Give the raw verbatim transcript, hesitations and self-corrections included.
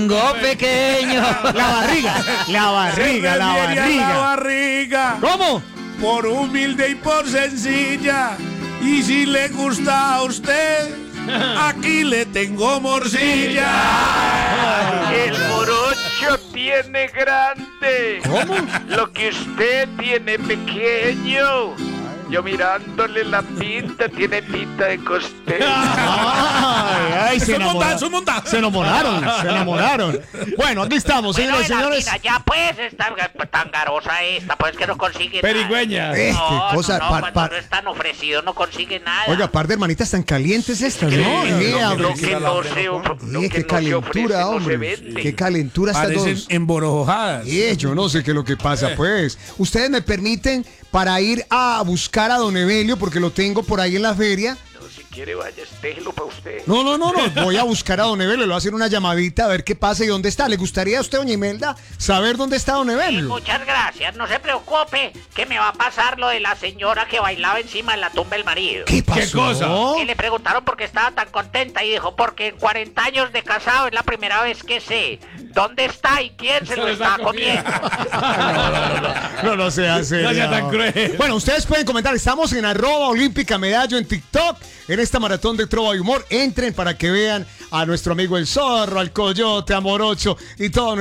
Tengo pequeño. La barriga, la barriga, la barriga. La barriga. ¿Cómo? Por humilde y por sencilla. Y si le gusta a usted, aquí le tengo morcilla. El morocho tiene grande. ¿Cómo? Lo que usted tiene pequeño. Yo mirándole la pinta, tiene pinta de costeño. Ay, ay, se Eso es monta- enamoraron. eso es monta- Se enamoraron, se enamoraron. Bueno, aquí estamos, Bueno, señores y señores. Belarmina, ya pues, está tan garosa esta, pues que no consigue Perigüeña. Eh, nada. qué cosa, no, no, par- cuando par- no es tan ofrecido no consigue nada. Oiga, par de hermanitas tan calientes estas, ¿no? Mira, lo hombre. que no se, of- lo Eh, que qué no se ofrece calentura, no se hombre. vende. Qué calentura estas Parecen dos. emborojadas. Eh, yo no sé qué es lo que pasa, pues. Ustedes me permiten para ir a buscar a don Evelio, porque lo tengo por ahí en la feria. No, si quiere vaya, déjelo para usted. No, no, no, no. Voy a buscar a don Evelio, le voy a hacer una llamadita a ver qué pasa y dónde está. ¿Le gustaría a usted, doña Imelda, saber dónde está don Sí, Evelio? muchas gracias, no se preocupe, que me va a pasar lo de la señora que bailaba encima de la tumba del marido. ¿Qué pasó? cosa? Y le preguntaron por qué estaba tan contenta y dijo, porque en cuarenta años de casado es la primera vez que sé dónde está y quién se lo está comiendo. No, no sea serio. No sea tan cruel. Bueno, ustedes pueden comentar. Estamos en arroba olímpica medallo en TikTok. En esta maratón de trova y humor. Entren para que vean a nuestro amigo el zorro, al coyote, a Morocho y todo.